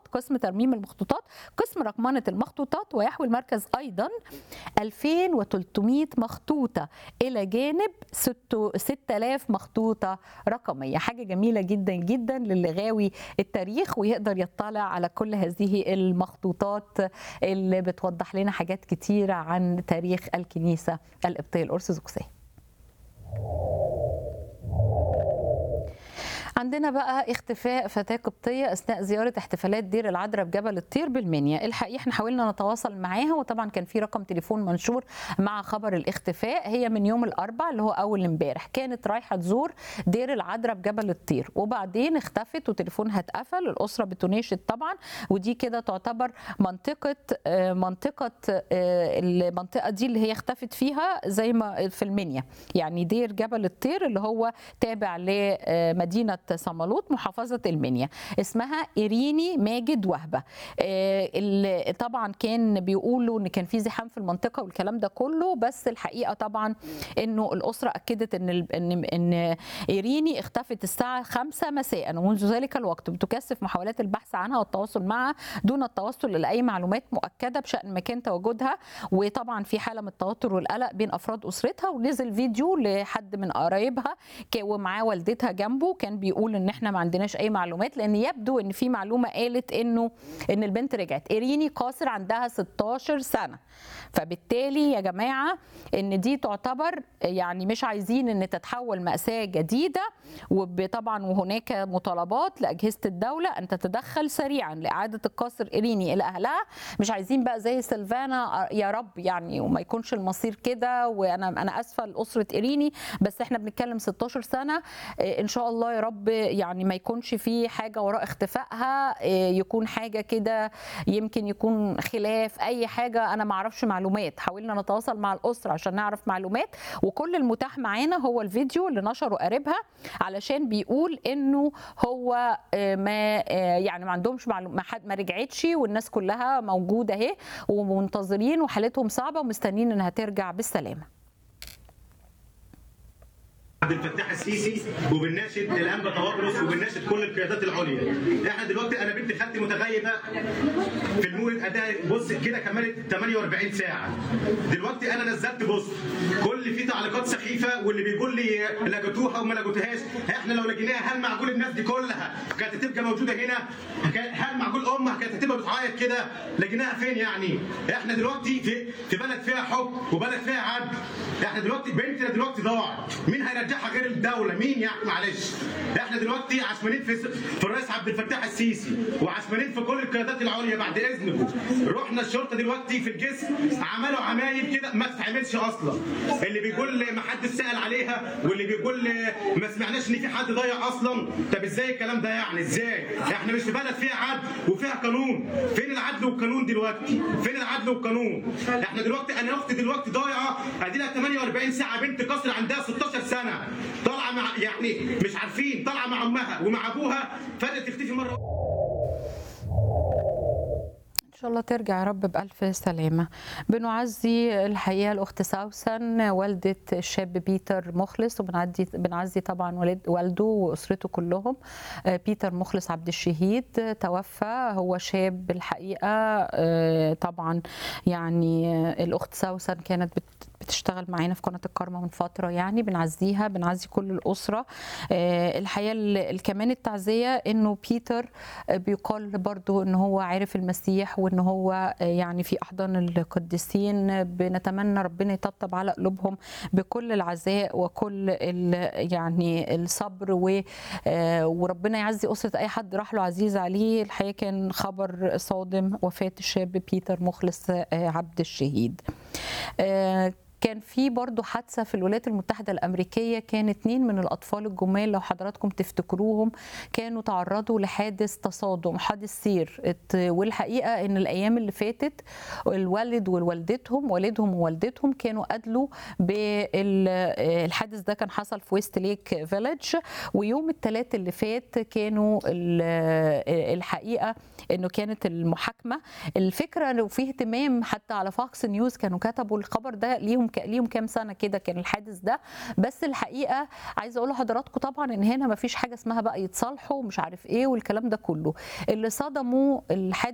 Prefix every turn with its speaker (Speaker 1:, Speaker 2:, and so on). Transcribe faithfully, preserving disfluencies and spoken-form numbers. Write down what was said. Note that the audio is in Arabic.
Speaker 1: قسم ترميم المخطوطات، قسم رقمنة المخطوطات، ويحوي المركز أيضا ألفين وثلاثمائة مخطوطة إلى جانب ستة آلاف مخطوطة رقمية. حاجة جميلة جدا جدا للي غاوي التاريخ ويقدر يطلع على كل هذه المخطوطات اللي بتوضح لنا حاجات كتيرة عن تاريخ الكنيسة القبطية الأرثوذكسية. عندنا بقى اختفاء فتاة قبطية أثناء زيارة احتفالات دير العذراء بجبل الطير بالمنيا. الحقيقة احنا حاولنا نتواصل معاها، وطبعا كان في رقم تليفون منشور مع خبر الاختفاء. هي من يوم الأربعاء اللي هو أول امبارح كانت رايحة تزور دير العذراء بجبل الطير، وبعدين اختفت وتليفونها اتقفل. الأسرة بتناشد طبعا، ودي كده تعتبر منطقة منطقة المنطقة دي اللي هي اختفت فيها زي ما في المنيا، يعني دير جبل الطير اللي هو تابع لمدينة صمالوط محافظة المنيا، اسمها إيريني ماجد وهبة. طبعا كان بيقولوا ان كان في زحام في المنطقة والكلام ده كله، بس الحقيقة طبعا انه الأسرة أكدت ان ان ان إيريني اختفت الساعة خمسة مساء، ومنذ ذلك الوقت بتكثف محاولات البحث عنها والتواصل معها دون التوصل إلى أي معلومات مؤكدة بشأن مكان تواجدها. وطبعا في حالة من التوتر والقلق بين أفراد أسرتها، ونزل فيديو لحد من قرايبها ومعاه والدتها جنبه كان بيقول ان احنا ما عندناش اي معلومات، لان يبدو ان في معلومه قالت انه ان البنت رجعت. إيريني قاصر عندها ستاشر سنة، فبالتالي يا جماعه ان دي تعتبر يعني مش عايزين ان تتحول مأساة جديده، وطبعا وهناك مطالبات لاجهزه الدوله ان تتدخل سريعا لاعاده القاصر إيريني الى اهلها. مش عايزين بقى زي سيلفانا يا رب يعني وما يكونش المصير كده، وانا انا اسفه لاسره إيريني، بس احنا بنتكلم ستاشر سنة، ان شاء الله يا رب يعني ما يكونش في حاجه وراء اختفائها، يكون حاجه كده يمكن يكون خلاف اي حاجه، انا ما اعرفش معلومات. حاولنا نتواصل مع الاسره عشان نعرف معلومات، وكل المتاح معانا هو الفيديو اللي نشره قريبها علشان بيقول انه هو ما يعني ما عندهمش معلومات، ما حد ما رجعتش، والناس كلها موجوده اهي ومنتظرين وحالتهم صعبه ومستنيين انها ترجع بالسلامه.
Speaker 2: عبد الفتاح السيسي وبنناشد الانبا طواطرس وبنناشد كل القيادات العليا. احنا دلوقتي انا بنت خالتي متغيبه في المولد اداء بص كده كملت ثمانية وأربعين ساعة. دلوقتي انا نزلت بوست كل فيه تعليقات سخيفه، واللي بيقول لي لقيتوها وما لقيتوهاش. احنا لو لقيناها هل معقول الناس دي كلها كانت هتبقى موجوده هنا؟ هل معقول امها كانت هتبقى بتعيط كده؟ لقيناها فين يعني؟ احنا دلوقتي في في بلد فيها حب وبلد فيها عدل. احنا دلوقتي بنتنا دلوقتي ضاعت، مين هيرجعها غير الدوله؟ مين يعني؟ معلش احنا دلوقتي عشمانين في في الرئيس عبد الفتاح السيسي وعشمانين في كل القيادات العليا. بعد اذنكم رحنا الشرطه دلوقتي في الجسم عملوا عمايل كده ما تتعملش اصلا. اللي بيقول ما حد سال عليها واللي بيقول ما سمعناش ان في حد ضيع اصلا. طب ازاي الكلام ده يعني؟ ازاي؟ احنا مش في بلد فيها عدل وفيها قانون. فين العدل والقانون دلوقتي؟ فين العدل والقانون؟ احنا دلوقتي انا اختي دلوقتي ضايعه ادي لها ثمانية وأربعين ساعة، بنت قصر عندها ستاشر سنة طالعه مع يعني مش عارفين طالعه مع امها ومع ابوها فجاه تختفي مره.
Speaker 1: إن شاء الله ترجع يا رب بألف سلامة. بنعزي الحقيقة الأخت سوسن والدة الشاب بيتر مخلص، وبنعزي بنعزي طبعا والد والده وأسرته كلهم. بيتر مخلص عبد الشهيد توفى، هو شاب الحقيقة. طبعا يعني الأخت سوسن كانت بت بتشتغل معانا في قناه الكرمة من فتره، يعني بنعزيها بنعزي كل الاسره. الحقيقه كمان التعزيه انه بيتر بيقال برضو ان هو عارف المسيح وان هو يعني في احضان القديسين. بنتمنى ربنا يطبطب على قلوبهم بكل العزاء وكل يعني الصبر، وربنا يعزي اسره اي حد راح له عزيز عليه. الحقيقه كان خبر صادم وفاه الشاب بيتر مخلص عبد الشهيد. كان في برضو حادثة في الولايات المتحدة الأمريكية، كان اتنين من الأطفال الجمال لو حضراتكم تفتكروهم كانوا تعرضوا لحادث تصادم، حادث سير. والحقيقة إن الأيام اللي فاتت الوالد ووالدتهم والدهم ووالدتهم كانوا أدلوا بالحادث ده. كان حصل في ويست ليك فيلج، ويوم الثلاث اللي فات كانوا الحقيقة إنه كانت المحاكمة. الفكرة إنه فيه اهتمام، حتى على فاكس نيوز كانوا كتبوا الخبر ده ليهم ليهم ليهم كام سنه كده كان الحادث ده. بس الحقيقه عايزه اقول لحضراتكم طبعا ان هنا ما فيش حاجه اسمها بقى يتصالحوا ومش عارف ايه والكلام ده كله. اللي صدموا الحادث